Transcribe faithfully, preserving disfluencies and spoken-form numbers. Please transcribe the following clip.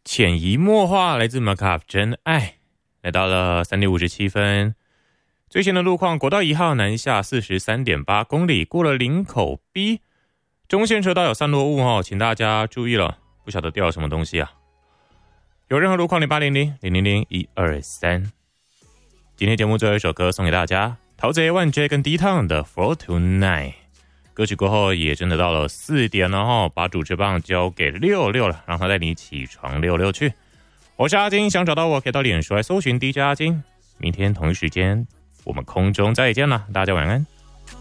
潜移默化，来自 Macaf 真爱。来到了三点五十七分，最新的路况，国道一号南下 四十三点八 公里，过了林口 B， 中线车道有散落物哦，请大家注意了，不晓得掉了什么东西啊。有任何路况零八零零零零零一二三。今天节目最后一首歌送给大家，陶喆、万 J 跟 D 烫的 For Tonight。歌曲过后也真的到了四点了哈，把主持棒交给六六了，让他带你起床溜溜去。我是阿金，想找到我可以到脸书来搜寻 D J 阿金。明天同一时间我们空中再见了，大家晚安。